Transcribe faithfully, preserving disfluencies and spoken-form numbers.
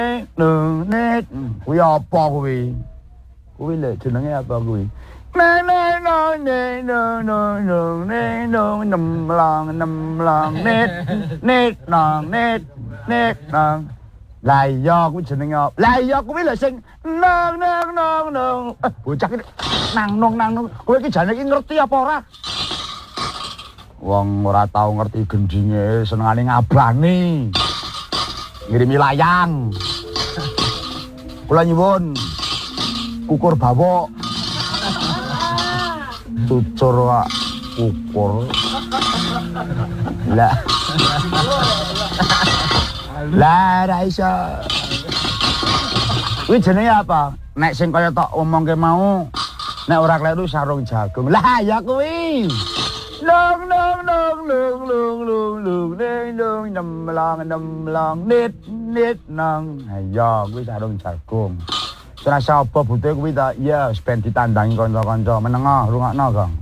nung net kuwi apa kuwi kuwi lho jenenge apa kuwi neng neng nong neng nong nong nong neng nong nemlang nemlang net net nong net net nong lah iya kuwi jenenge lah iya kuwi lho sing nong nong nong nong eh bocah iki nang nong nang nong kowe iki jane iki ngerti apa ora wong ora tau ngerti gendinge senengane ngabani ngirimi layang kula nyuwun kukur bawok cucur wak kukur lah lah ra iso kuwi jenenge apa nek sing kaya tok omongke mau nek ora kleru sarung jagung lah ya kuwi Long long long long long long long neng long nemlang nemlang nit nit nang ya kuwi sarung jagung. Ora sapa butuhe kuwi ta iya ben ditandangi kanca-kanca menenga rungokno, Kang.